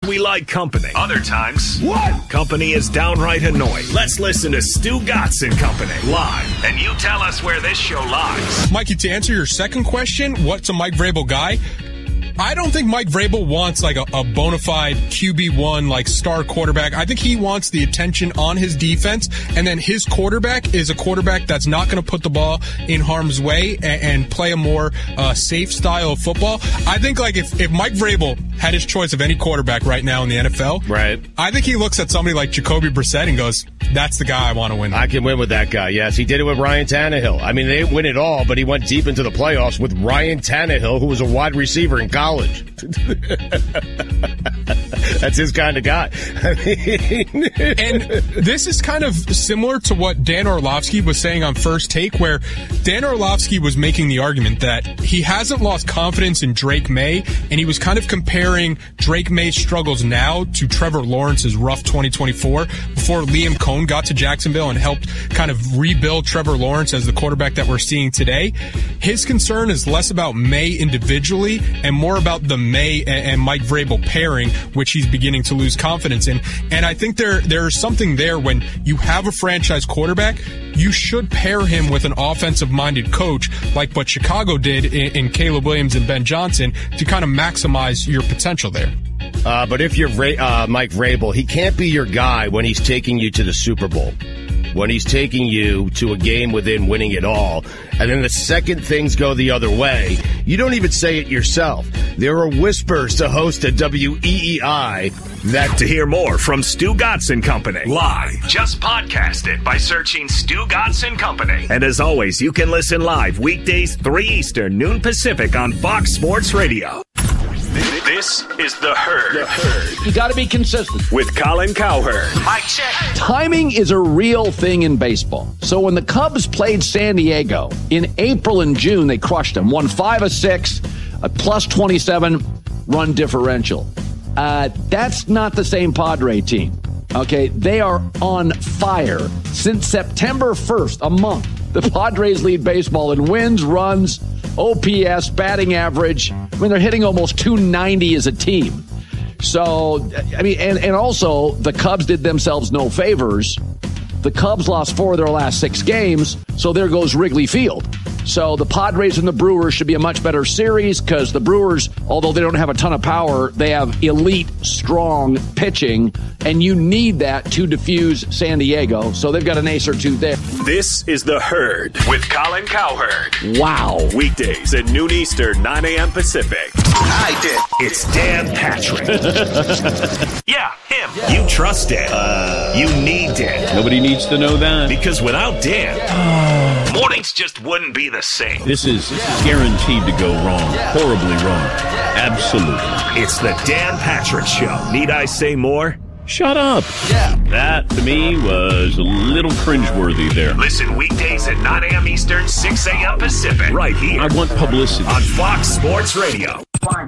we like company. Other times, what? Company is downright annoying. Let's listen to Stu Gatz and Company live, and you tell us where this show lies. Mikey, to answer your second question, what's a Mike Vrabel guy? I don't think Mike Vrabel wants like a bona fide QB1, like star quarterback. I think he wants the attention on his defense, and then his quarterback is a quarterback that's not going to put the ball in harm's way and play a more safe style of football. I think like if Mike Vrabel had his choice of any quarterback right now in the NFL, right? I think he looks at somebody like Jacoby Brissett and goes, that's the guy I want to win. I can win with that guy, yes. He did it with Ryan Tannehill. I mean, they didn't win it all, but he went deep into the playoffs with Ryan Tannehill, who was a wide receiver in college. That's his kind of guy. And this is kind of similar to what Dan Orlovsky was saying on First Take, where Dan Orlovsky was making the argument that he hasn't lost confidence in Drake May, and he was kind of comparing Drake May's struggles now to Trevor Lawrence's rough 2024 before Liam Cohn got to Jacksonville and helped kind of rebuild Trevor Lawrence as the quarterback that we're seeing today. His concern is less about May individually and more about the May and Mike Vrabel pairing, which he's beginning to lose confidence in. And I think there's something there when you have a franchise quarterback, you should pair him with an offensive-minded coach like what Chicago did in Caleb Williams and Ben Johnson to kind of maximize your potential there. But if you're Mike Vrabel, he can't be your guy when he's taking you to the Super Bowl, when he's taking you to a game within winning it all. And then the second things go the other way, you don't even say it yourself. There are whispers to host at WEEI that... To hear more from Stu Gatz and Company live, just podcast it by searching Stu Gatz and Company. And as always, you can listen live weekdays 3 Eastern, noon Pacific on Fox Sports Radio. This is The Herd. The Herd. You got to be consistent. With Colin Cowherd. Mic check. Timing is a real thing in baseball. So when the Cubs played San Diego in April and June, they crushed them. Won 5 of 6, a plus 27 run differential. That's not the same Padre team. Okay, they are on fire. Since September 1st, a month, the Padres lead baseball in wins, runs, OPS, batting average. I mean, they're hitting almost 290 as a team. So, I mean, and also the Cubs did themselves no favors. The Cubs lost 4 of their last 6 games, so there goes Wrigley Field. So the Padres and the Brewers should be a much better series because the Brewers, although they don't have a ton of power, they have elite, strong pitching, and you need that to diffuse San Diego. So they've got an ace or two there. This is The Herd with Colin Cowherd. Wow. Weekdays at noon Eastern, 9 a.m. Pacific. I did. It's Dan Patrick. Yeah, him. Yeah. You trust Dan. You need Dan. Nobody needs to know that. Because without Dan, mornings just wouldn't be the same. This is guaranteed to go wrong. Horribly wrong. Absolutely. It's the Dan Patrick Show. Need I say more? Shut up. Yeah. That, to me, was a little cringeworthy there. Listen weekdays at 9 a.m. Eastern, 6 a.m. Pacific. Right here. I want publicity. On Fox Sports Radio.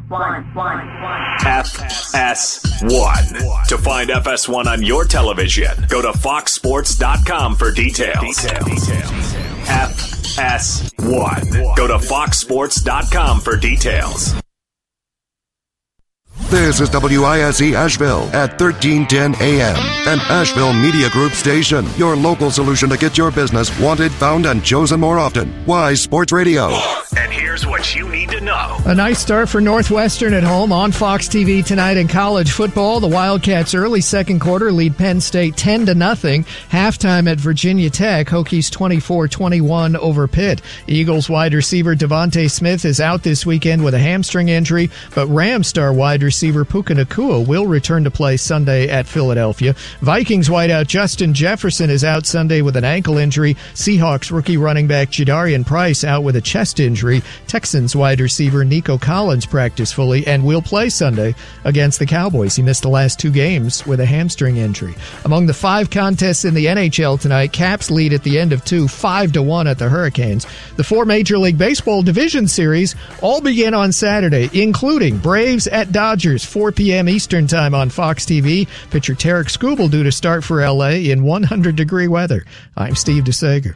FS1. To find FS1 on your television, go to foxsports.com for details. FS1. Go to foxsports.com for details. This is WISE Asheville at 1310 AM, an Asheville Media Group station. Your local solution to get your business wanted, found, and chosen more often. Wise Sports Radio. And here's what you need to know. A nice start for Northwestern at home on Fox TV tonight in college football. The Wildcats early second quarter lead Penn State 10-0. Halftime at Virginia Tech, Hokies 24-21 over Pitt. Eagles wide receiver Devontae Smith is out this weekend with a hamstring injury, but Rams star wide receiver Puka Nacua will return to play Sunday at Philadelphia. Vikings wideout Justin Jefferson is out Sunday with an ankle injury. Seahawks rookie running back Jadarian Price out with a chest injury. Texans wide receiver Nico Collins practiced fully and will play Sunday against the Cowboys. He missed the last 2 games with a hamstring injury. Among the 5 contests in the NHL tonight, Caps lead at the end of 2, 5-1 at the Hurricanes. The 4 Major League Baseball division series all begin on Saturday, including Braves at Dodgers, 4 p.m. Eastern Time on Fox TV. Pitcher Tarek Skubal due to start for L.A. in 100-degree weather. I'm Steve DeSager.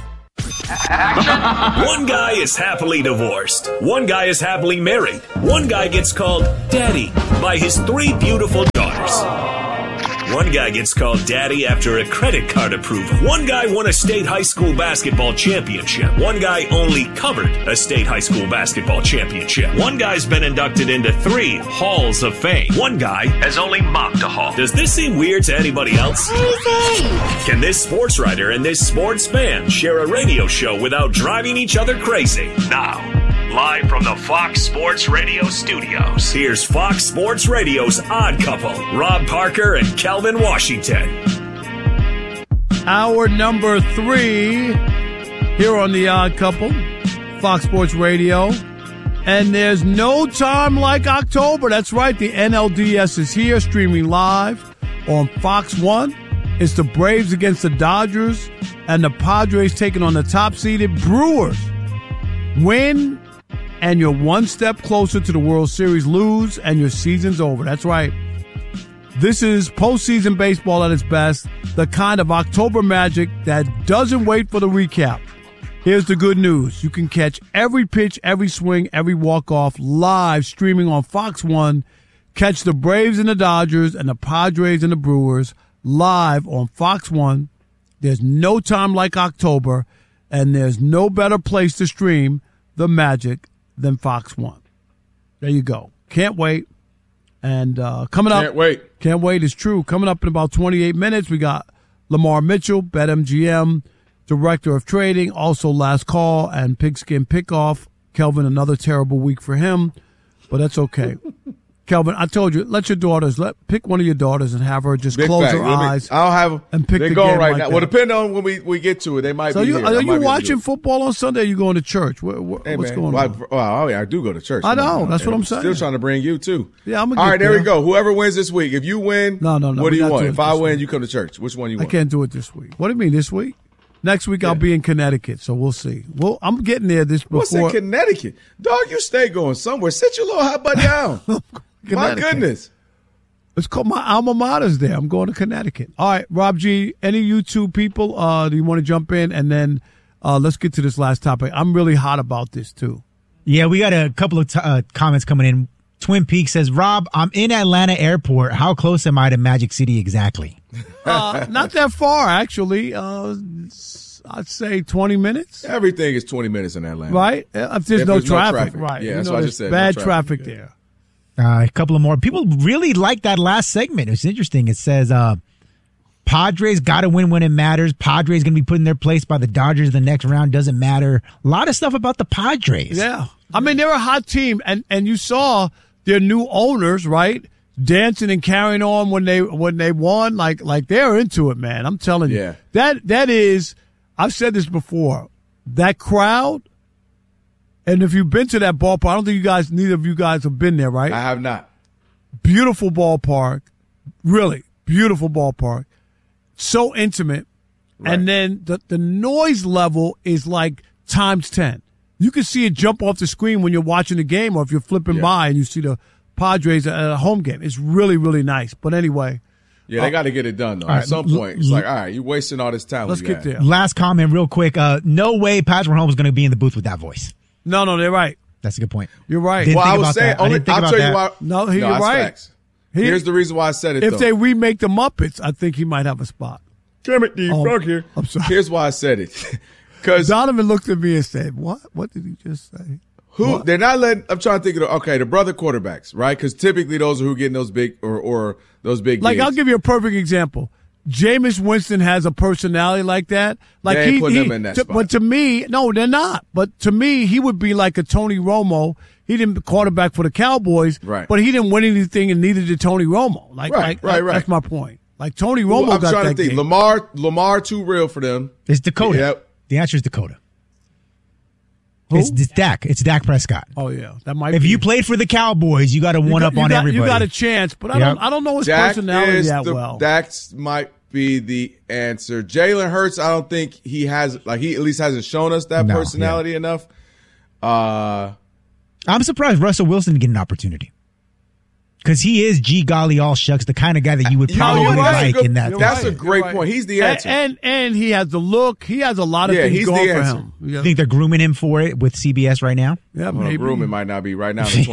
One guy is happily divorced. One guy is happily married. One guy gets called Daddy by his 3 beautiful daughters. matters. One guy gets called daddy after a credit card approval. One guy won a state high school basketball championship. One guy only covered a state high school basketball championship. One guy's been inducted into 3 halls of fame. One guy has only mopped a hall. Does this seem weird to anybody else? Can this sports writer and this sports fan share a radio show without driving each other crazy? Now, live from the Fox Sports Radio studios, here's Fox Sports Radio's Odd Couple, Rob Parker and Kelvin Washington. Hour number 3 here on the Odd Couple, Fox Sports Radio. And there's no time like October. That's right, the NLDS is here, streaming live on Fox 1. It's the Braves against the Dodgers, and the Padres taking on the top-seeded Brewers. Win, and you're one step closer to the World Series. Lose, and your season's over. That's right. This is postseason baseball at its best, the kind of October magic that doesn't wait for the recap. Here's the good news. You can catch every pitch, every swing, every walk-off live streaming on Fox 1. Catch the Braves and the Dodgers and the Padres and the Brewers live on Fox 1. There's no time like October, and there's no better place to stream the magic than Fox 1. There you go. Can't wait. And coming up. Can't wait. It's true. Coming up in about 28 minutes, we got Lamar Mitchell, BetMGM, Director of Trading, also Last Call and Pigskin Pickoff. Kelvin, another terrible week for him, but that's okay. Kelvin, I told you, let your daughters, pick one of your daughters and have her just close her eyes. I'll have them. And pick They're the going game right like now. that. Well, depending on when we get to it, they might be here. Are you watching football on Sunday or are you going to church? What's going on? I do go to church. I know. That's what I'm saying. Still trying to bring you, too. Yeah, I'm going to All right, there we go. Whoever wins this week. If you win, no. What do you want? If I win, you come to church. Which one you want? I can't do it this week. What do you mean this week? Next week I'll be in Connecticut, so we'll see. Well, I'm getting there before. What's in Connecticut? Dog, you stay going somewhere. Sit your little hot butt down. My goodness. It's called my alma mater's there. I'm going to Connecticut. All right, Rob G, any YouTube people, do you want to jump in? And then let's get to this last topic. I'm really hot about this, too. Yeah, we got a couple of comments coming in. Twin Peaks says, Rob, I'm in Atlanta Airport. How close am I to Magic City exactly? Not that far, actually. I'd say 20 minutes. Everything is 20 minutes in Atlanta. Right? If there's no traffic. Right. Yeah, that's what I just said. Bad traffic there. A couple of more. People really like that last segment. It's interesting. It says, Padres got to win when it matters. Padres going to be put in their place by the Dodgers the next round. Doesn't matter. A lot of stuff about the Padres. Yeah. I mean, they're a hot team. And you saw their new owners, right? Dancing and carrying on when they won. Like they're into it, man. I'm telling you. Yeah. That is, I've said this before, that crowd. And if you've been to that ballpark, I don't think neither of you guys have been there, right? I have not. Beautiful ballpark. Really, beautiful ballpark. So intimate. Right. And then the noise level is like times 10. You can see it jump off the screen when you're watching the game or if you're flipping by and you see the Padres at a home game. It's really, really nice. But anyway. Yeah, they got to get it done, though. At some point, it's like, all right, you're wasting all this talent. Let's get there. Last comment real quick. No way Patrick Mahomes is going to be in the booth with that voice. No, they're right. That's a good point. You're right. Didn't well, think I was about saying, that. I'll tell you why. No, you're right. Facts. Here's the reason why I said it, If though. they remake the Muppets, I think he might have a spot. Damn it, fuck here. I'm sorry. Here's why I said it. Because Donovan looked at me and said, what? What did he just say? What? They're not letting, I'm trying to think of, the brother quarterbacks, right? Because typically those are who getting those big, or those big Like, gigs. I'll give you a perfect example. Jameis Winston has a personality like that. Like they ain't putting him in that spot. But to me, no, they're not. But to me, he would be like a Tony Romo. He didn't quarterback for the Cowboys, right? But he didn't win anything, and neither did Tony Romo. Right. That's my point. Like Tony Romo I'm got trying that to think. game. Lamar too real for them. It's Dakota. Yep. The answer is Dakota. Who? It's Dak. It's Dak Prescott. Oh yeah, that might. If be. you played for the Cowboys, you got to one up on everybody. You got a chance, but I don't know his personality that well. Dak might be the answer. Jalen Hurts, I don't think he has. Like he at least hasn't shown us that personality enough. I'm surprised Russell Wilson didn't get an opportunity. Because he is G golly all shucks, the kind of guy that you would probably like in that. That's a great point. He's the answer. And he has the look. He has a lot of things going for him. You think they're grooming him for it with CBS right now? Yeah, maybe. Grooming might not be right now in the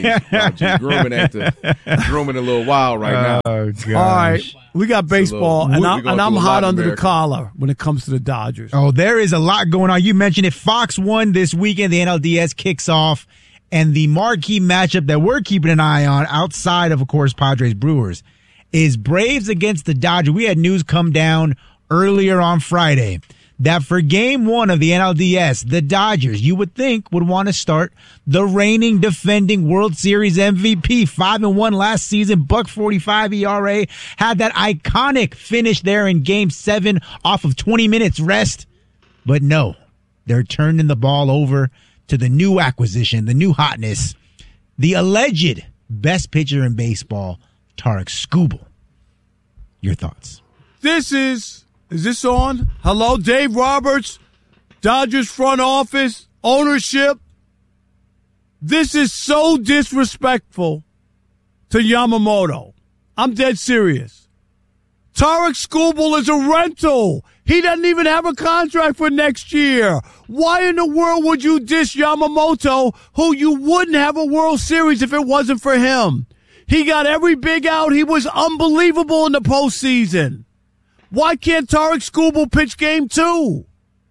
2020s. Grooming a little wild right now. Oh, gosh. All right, we got baseball, and I'm hot under the collar when it comes to the Dodgers. Oh, there is a lot going on. You mentioned it. Fox 1 this weekend. The NLDS kicks off. And the marquee matchup that we're keeping an eye on outside of course, Padres Brewers is Braves against the Dodgers. We had news come down earlier on Friday that for game 1 of the NLDS, the Dodgers, you would think, would want to start the reigning defending World Series MVP, 5-1 last season, .45 ERA, had that iconic finish there in game 7 off of 20 minutes rest. But no, they're turning the ball over to the new acquisition, the new hotness, the alleged best pitcher in baseball, Tarik Skubal. Your thoughts? Is this on? Hello, Dave Roberts, Dodgers front office, ownership. This is so disrespectful to Yamamoto. I'm dead serious. Tarik Skubal is a rental. He doesn't even have a contract for next year. Why in the world would you diss Yamamoto, who you wouldn't have a World Series if it wasn't for him? He got every big out. He was unbelievable in the postseason. Why can't Tarik Skubal pitch game 2?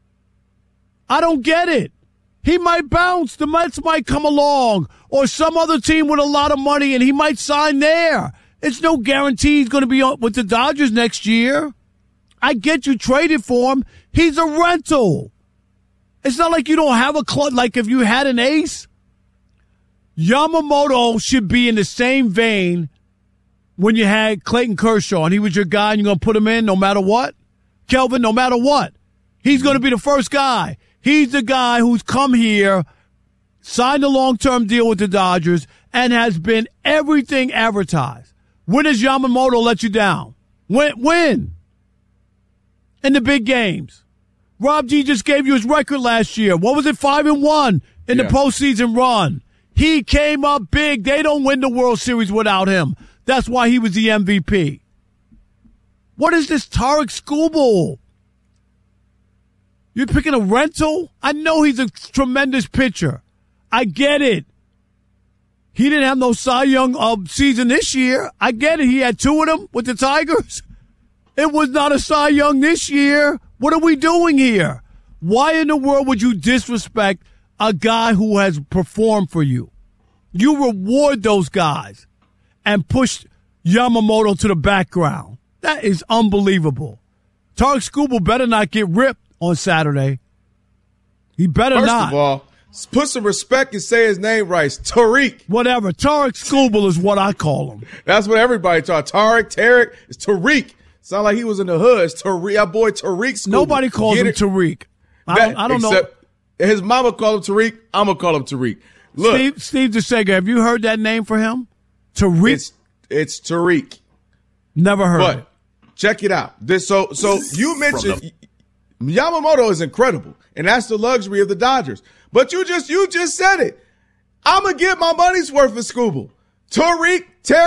I don't get it. He might bounce. The Mets might come along, or some other team with a lot of money, and he might sign there. It's no guarantee he's going to be with the Dodgers next year. I get you traded for him. He's a rental. It's not like you don't have a club. Like if you had an ace, Yamamoto should be in the same vein when you had Clayton Kershaw and he was your guy and you're going to put him in no matter what. Kelvin, no matter what. He's going to be the first guy. He's the guy who's come here, signed a long-term deal with the Dodgers, and has been everything advertised. When does Yamamoto let you down? When? In the big games. Rob G just gave you his record last year. What was it, 5-1 in the postseason run? He came up big. They don't win the World Series without him. That's why he was the MVP. What is this Tarik Skubal? You're picking a rental? I know he's a tremendous pitcher. I get it. He didn't have no Cy Young season this year. I get it. He had 2 of them with the Tigers. It was not a Cy Young this year. What are we doing here? Why in the world would you disrespect a guy who has performed for you? You reward those guys and push Yamamoto to the background. That is unbelievable. Tarik Skubal better not get ripped on Saturday. He better not. First of all, put some respect and say his name right. It's Tariq. Whatever. Tarik Skubal is what I call him. That's what everybody taught. Tarek. It's Tariq. Sound like he was in the hood. It's Tariq. Our boy Tariq Skubal. Nobody calls him Tariq. I don't know. His mama called him Tariq. I'm going to call him Tariq. Look. Steve DeSega, have you heard that name for him? Tariq? It's Tariq. Never heard it. Check it out. So you mentioned Yamamoto is incredible, and that's the luxury of the Dodgers. But you just said it. I'm going to get my money's worth for Skubal. Tarek,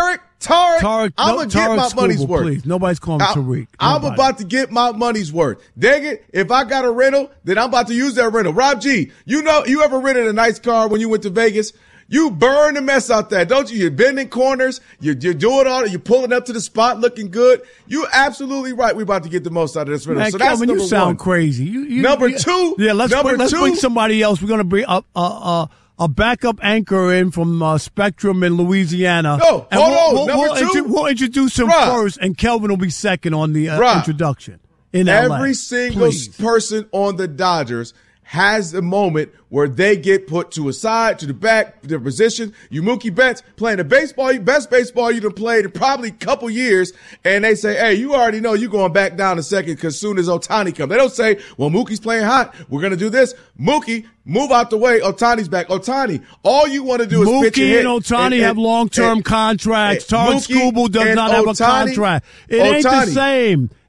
I'm going to get my money's worth. Please. Nobody's calling him Tariq. I'm about to get my money's worth. Dang it. If I got a rental, then I'm about to use that rental. Rob G, you ever rented a nice car when you went to Vegas? You burn the mess out there, don't you? You're bending corners. You're doing all. You're pulling up to the spot looking good. You're absolutely right. We're about to get the most out of this rental. Man, so that's Kelvin, number you sound one. crazy. Number two. Yeah, let's bring somebody else. We're going to bring up a backup anchor in from Spectrum in Louisiana. No, hold on. Number two. We'll introduce him first, and Kelvin will be second on the introduction. In LA. Every single person on the Dodgers has a moment where they get put to a side, to the back, their position. Mookie Betts playing the best baseball you done played in probably a couple years, and they say, hey, you already know you're going back down a second because soon as Ohtani comes. They don't say, well, Mookie's playing hot. We're going to do this. Mookie, move out the way. Ohtani's back. Ohtani, all you want to do is pitch and hit. Mookie and Ohtani have long-term contracts. Tarik Skubal does not have a contract. It ain't the same.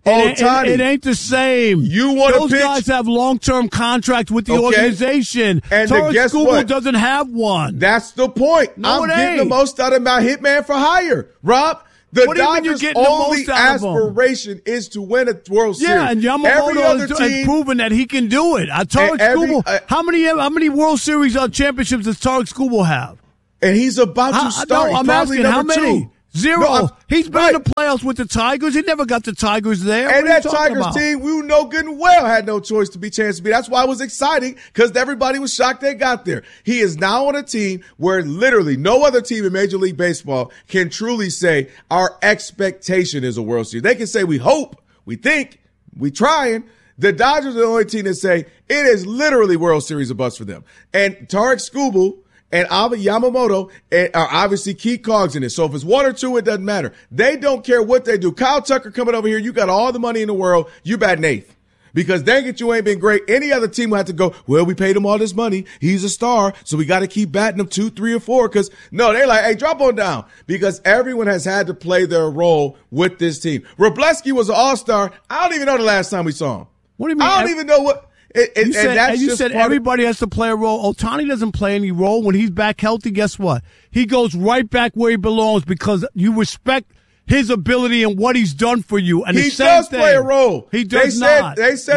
It ain't the same. You want Those to pitch? guys have long-term contracts with the organization. And Tarek guess what? doesn't have one. That's the point. No, I'm getting the most out of my hitman for hire, Rob. The Dodgers' only aspiration is to win a World Series. Yeah, and Yamamoto has proven that he can do it. Tarek Skubal, how many World Series championships does Tarek Skubal have? And he's about to start. No, I'm asking how many? 2. 0. No, he's been in the playoffs with the Tigers. He never got the Tigers there. And that Tigers team, we know good and well, had no choice to be chance to be. That's why it was exciting, because everybody was shocked they got there. He is now on a team where literally no other team in Major League Baseball can truly say our expectation is a World Series. They can say we hope, we think, we trying. The Dodgers are the only team that say it is literally World Series of bust for them. And Tarek Skubal and Yamamoto are obviously key cogs in it. So if it's 1 or 2, it doesn't matter. They don't care what they do. Kyle Tucker coming over here, you got all the money in the world, you batting 8th. Because dang it, you ain't been great. Any other team will have to go, well, we paid him all this money. He's a star, so we got to keep batting him 2, 3, or 4. Because, no, they're like, hey, drop on down. Because everyone has had to play their role with this team. Wroblewski was an all-star. I don't even know the last time we saw him. What do you mean? I don't even know what. You said everybody has to play a role. Ohtani doesn't play any role. When he's back healthy, guess what? He goes right back where he belongs because you respect his ability and what he's done for you. And he does play a role. He does not. They said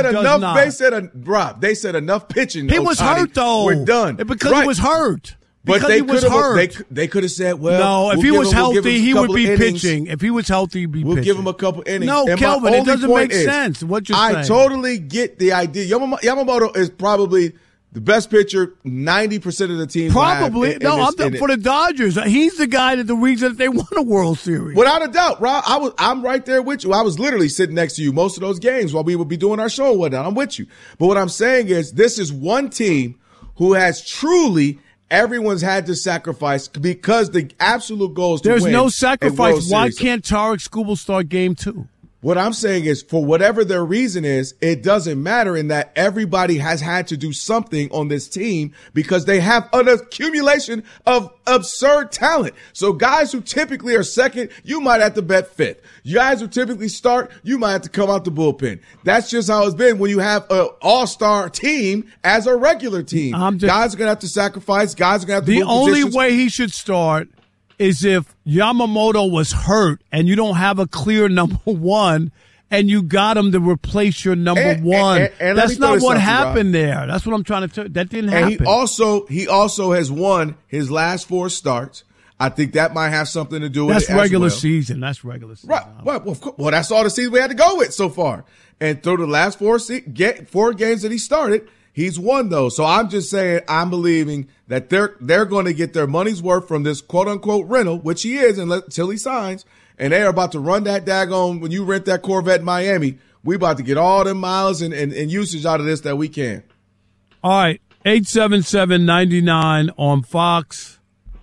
enough pitching. He was hurt, though. We're done. Because he was hurt. But they could have said, well, no, if he was healthy, he would be pitching. If he was healthy, he'd be pitching. We'll give him a couple innings. No, Kelvin, it doesn't make sense what you're saying. I totally get the idea. Yamamoto is probably the best pitcher 90% of the team. Probably. For the Dodgers. He's the guy the reason that they won a World Series. Without a doubt, Rob. I'm right there with you. I was literally sitting next to you most of those games while we would be doing our show and whatnot. I'm with you. But what I'm saying is this is one team who has truly – everyone's had to sacrifice because the absolute goal is to win. There's no sacrifice. Why can't Tarek Skubal start game 2? What I'm saying is, for whatever their reason is, it doesn't matter in that everybody has had to do something on this team because they have an accumulation of absurd talent. So guys who typically are second, you might have to bet 5th. You guys who typically start, you might have to come out the bullpen. That's just how it's been when you have an all-star team as a regular team. Guys are going to have to sacrifice. Guys are going to have to move only positions. Way he should start is if Yamamoto was hurt and you don't have a clear number 1 and you got him to replace your number 1. And that's not what happened there. That's what I'm trying to tell you. That didn't happen. And he also has won his last 4 starts. I think that might have something to do with it. That's regular season. That's regular season. Right. Well, that's all the season we had to go with so far. And through the last 4 games that he started, he's won those. So I'm just saying I'm believing that they're going to get their money's worth from this quote-unquote rental, which he is until he signs. And they are about to run that daggone, when you rent that Corvette in Miami, we about to get all the miles and usage out of this that we can. All right. 877-99 on Fox.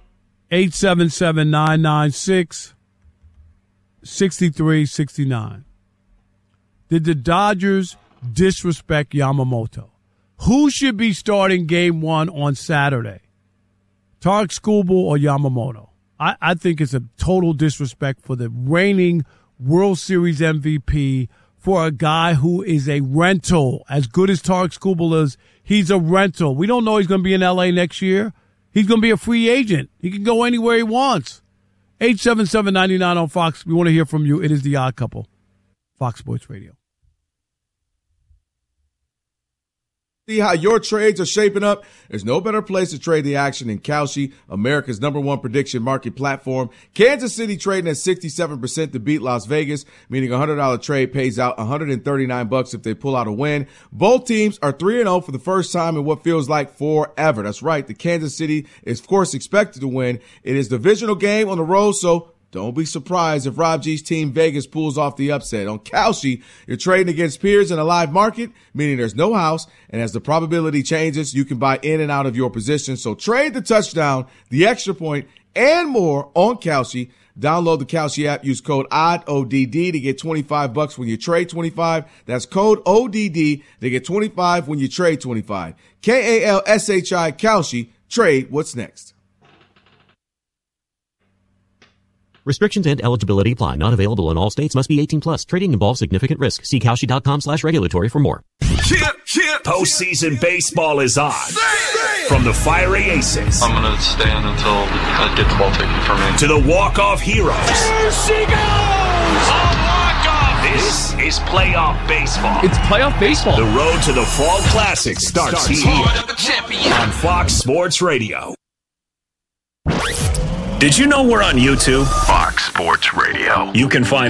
877-996-6369. Did the Dodgers disrespect Yamamoto? Who should be starting game 1 on Saturday? Tarek Skubal or Yamamoto? I think it's a total disrespect for the reigning World Series MVP, for a guy who is a rental. As good as Tarek Skubal is, he's a rental. We don't know he's going to be in L.A. next year. He's going to be a free agent. He can go anywhere he wants. 877-99 on Fox. We want to hear from you. It is The Odd Couple. Fox Sports Radio. See how your trades are shaping up? There's no better place to trade the action than Kalshi, America's #1 prediction market platform. Kansas City trading at 67% to beat Las Vegas, meaning a $100 trade pays out $139 if they pull out a win. Both teams are 3-0 for the first time in what feels like forever. That's right. The Kansas City is, of course, expected to win. It is a divisional game on the road, so don't be surprised if Rob G's team Vegas pulls off the upset. On Kalshi, you're trading against peers in a live market, meaning there's no house, and as the probability changes, you can buy in and out of your position. So trade the touchdown, the extra point, and more on Kalshi. Download the Kalshi app. Use code ODD to get $25 when you trade 25. That's code ODD to get 25 when you trade 25. KALSHI Kalshi. Trade what's next. Restrictions and eligibility apply. Not available in all states. Must be 18 plus. Trading involves significant risk. See Kalshi.com/regulatory for more. Postseason baseball is on. From the fiery aces. I'm going to stand until I get the ball taken from me. To the walk-off heroes. There she goes! A walk-off! This is playoff baseball. It's playoff baseball. The road to the Fall Classic starts here on Fox Sports Radio. Did you know we're on YouTube? Fox Sports Radio. You can find